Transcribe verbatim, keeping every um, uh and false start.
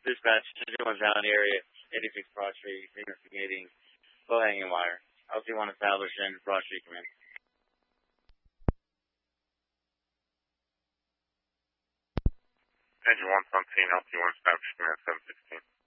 Dispatch, engine one down area, eighty-six Broad Street, investigating low hanging wire. L T one established and Broad Street command. Engine one seventeen, L T one established command seven sixteen.